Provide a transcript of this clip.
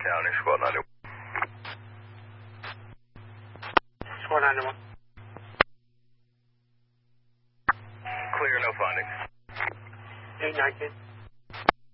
Down in Squad 91. Squad 91. Clear, no findings. 819.